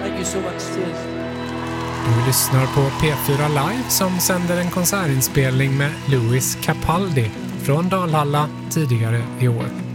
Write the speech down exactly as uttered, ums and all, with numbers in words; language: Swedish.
Thank you so much. Cheers. Du lyssnar på P fyra Live som sänder en konsertinspelning med Louis Capaldi från Dalhalla tidigare i år.